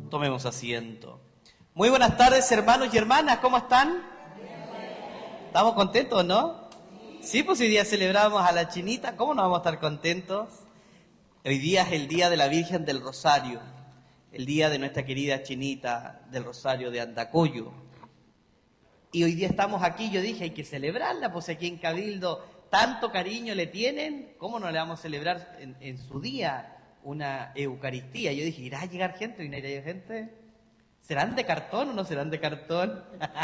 Tomemos asiento. Muy buenas tardes, hermanos y hermanas, ¿cómo están? ¿Estamos contentos, no? Sí, pues hoy día celebramos a la Chinita, ¿cómo no vamos a estar contentos? Hoy día es el día de la Virgen del Rosario, el día de nuestra querida Chinita del Rosario de Andacollo. Y hoy día estamos aquí, yo dije, hay que celebrarla, pues aquí en Cabildo tanto cariño le tienen, ¿cómo no le vamos a celebrar en su día una Eucaristía? Yo dije, ¿irá a llegar gente? ¿Irá a llegar gente? ¿Serán de cartón o no serán de cartón?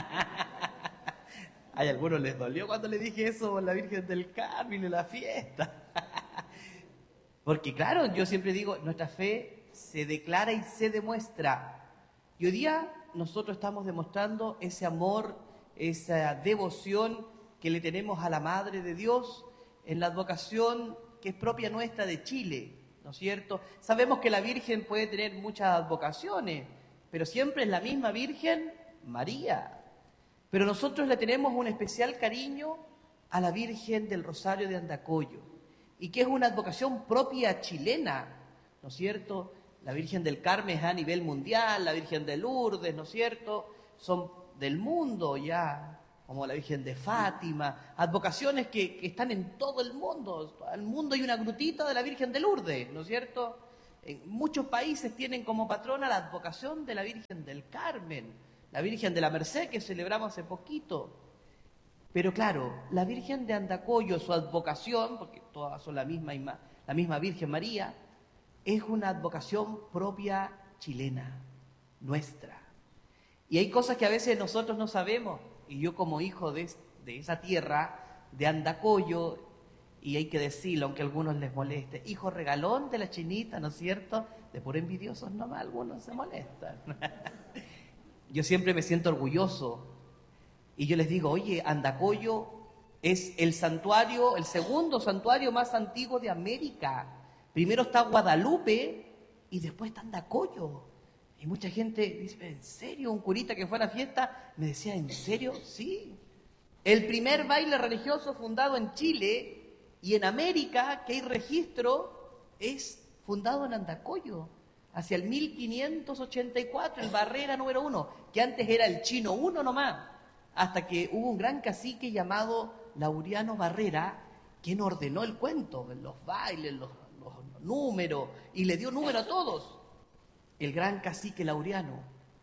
A algunos les dolió cuando le dije eso por la Virgen del Carmen y la fiesta. Porque claro, yo siempre digo, nuestra fe se declara y se demuestra. Y hoy día nosotros estamos demostrando ese amor, esa devoción que le tenemos a la Madre de Dios en la advocación que es propia nuestra de Chile, ¿no es cierto? Sabemos que la Virgen puede tener muchas advocaciones, pero siempre es la misma Virgen María. Pero nosotros le tenemos un especial cariño a la Virgen del Rosario de Andacollo, y que es una advocación propia chilena, ¿no es cierto? La Virgen del Carmen es a nivel mundial, la Virgen de Lourdes, ¿no es cierto? Son del mundo ya, como la Virgen de Fátima, advocaciones que están en todo el mundo. En el mundo hay una grutita de la Virgen de Lourdes, ¿no es cierto? En muchos países tienen como patrona la advocación de la Virgen del Carmen, la Virgen de la Merced que celebramos hace poquito. Pero claro, la Virgen de Andacollo, su advocación, porque todas son la misma Virgen María, es una advocación propia chilena, nuestra. Y hay cosas que a veces nosotros no sabemos, y yo como hijo de esa tierra, de Andacollo, y hay que decirlo, aunque a algunos les moleste, hijo regalón de la Chinita, ¿no es cierto? De puro envidiosos nomás, algunos se molestan. Yo siempre me siento orgulloso, y yo les digo, oye, Andacollo es el santuario, el segundo santuario más antiguo de América. Primero está Guadalupe, y después está Andacollo. Y mucha gente dice, ¿en serio? Un curita que fue a la fiesta me decía, ¿en serio? Sí. El primer baile religioso fundado en Chile y en América, que hay registro, es fundado en Andacollo, hacia el 1584, en Barrera número 1, que antes era el Chino 1 nomás, hasta que hubo un gran cacique llamado Laureano Barrera, quien ordenó el cuento, los bailes, los números, y le dio número a todos. El gran cacique Laureano,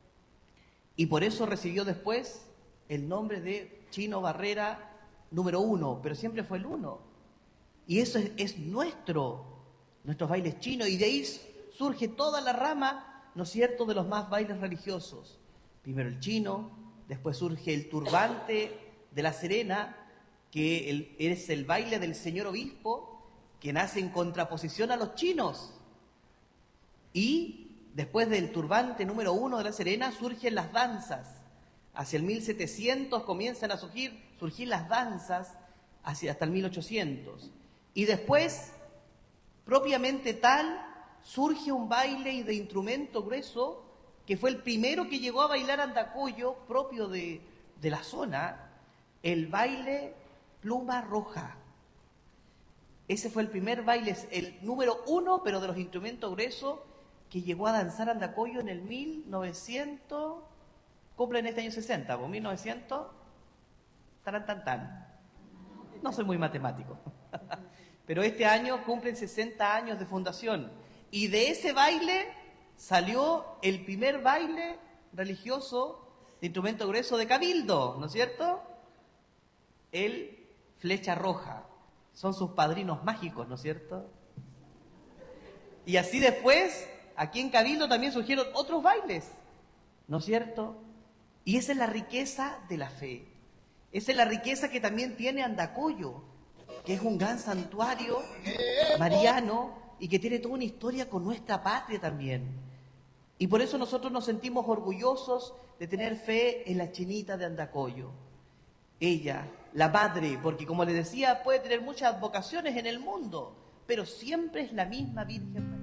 y por eso recibió después el nombre de Chino Barrera número 1, pero siempre fue el 1, y eso es nuestros bailes chinos, y de ahí surge toda la rama, ¿no es cierto?, de los más bailes religiosos. Primero el chino, después surge el turbante de La Serena, que es el baile del señor obispo, que nace en contraposición a los chinos, y después del turbante número 1 de La Serena surgen las danzas. Hacia el 1700 comienzan a surgir las danzas hasta el 1800. Y después, propiamente tal, surge un baile de instrumento grueso, que fue el primero que llegó a bailar Andacollo, propio de la zona, el baile pluma roja. Ese fue el primer baile, el número 1, pero de los instrumentos gruesos, que llegó a danzar Andacollo en el 1900, cumplen este año 60, ¿pues? 1900, tan. No soy muy matemático, pero este año cumplen 60 años de fundación, y de ese baile salió el primer baile religioso de instrumento grueso de Cabildo, ¿no es cierto? El Flecha Roja, son sus padrinos mágicos, ¿no es cierto? Y así después, aquí en Cabildo también surgieron otros bailes, ¿no es cierto? Y esa es la riqueza de la fe. Esa es la riqueza que también tiene Andacollo, que es un gran santuario mariano y que tiene toda una historia con nuestra patria también. Y por eso nosotros nos sentimos orgullosos de tener fe en la Chinita de Andacollo. Ella, la madre, porque como les decía, puede tener muchas vocaciones en el mundo, pero siempre es la misma Virgen María.